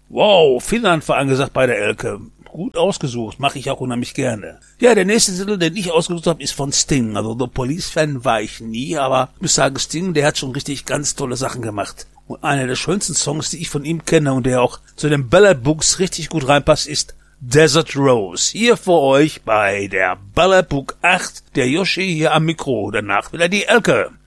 Wow, Finnland war angesagt bei der Elke. Gut ausgesucht, mache ich auch unheimlich gerne. Ja, der nächste Titel, den ich ausgesucht habe, ist von Sting. Also The Police-Fan war ich nie, aber ich muss sagen, Sting, der hat schon richtig ganz tolle Sachen gemacht. Und einer der schönsten Songs, die ich von ihm kenne und der auch zu den Ballad Books richtig gut reinpasst, ist Desert Rose. Hier für euch bei der Ballad Book 8, der Yoshi hier am Mikro. Danach wieder die Elke.